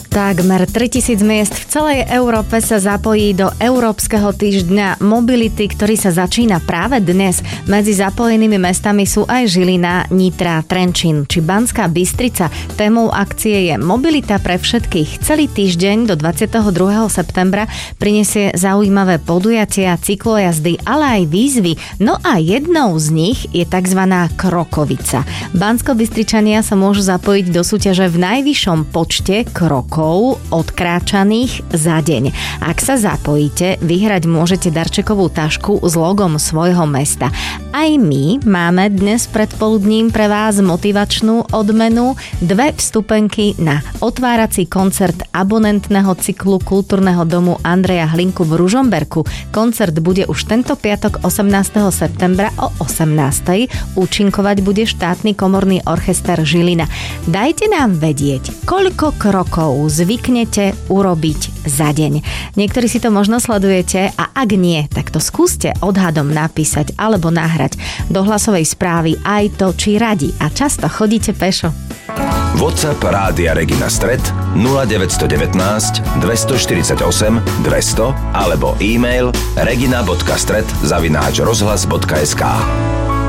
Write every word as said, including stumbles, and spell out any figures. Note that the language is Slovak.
Takmer tritisíc miest v celej Európe sa zapojí do Európskeho týždňa mobility, ktorý sa začína práve dnes. Medzi zapojenými mestami sú aj Žilina, Nitra, Trenčín či Banská Bystrica. Témou akcie je mobilita pre všetkých. Celý týždeň do dvadsiateho druhého septembra prinesie zaujímavé podujatia, cyklojazdy, ale aj výzvy. No a jednou z nich je tzv. Krokovica. Banskobystričania sa môžu zapojiť do súťaže v najvyššom počte krokov odkráčaných za deň. Ak sa zapojíte, vyhrať môžete darčekovú tašku s logom svojho mesta. Aj my máme dnes predpoludním pre vás motivačnú odmenu, dve vstupenky na otvárací koncert abonentného cyklu Kultúrneho domu Andreja Hlinku v Ružomberku. Koncert bude už tento piatok osemnásteho septembra o osemnástej. Účinkovať bude štátny komorný orchester Žilina. Dajte nám vedieť, koľko krokov zvyknete urobiť za deň. Niektorí si to možno sledujete a ak nie, tak to skúste odhadom napísať alebo nahrať do hlasovej správy aj to, či radi a často chodíte pešo. WhatsApp Rádia Regina Stret nula deväť jedna deväť dvestoštyridsaťosem dvesto alebo e-mail regina bodka stret zavináč rozhlas bodka es ká.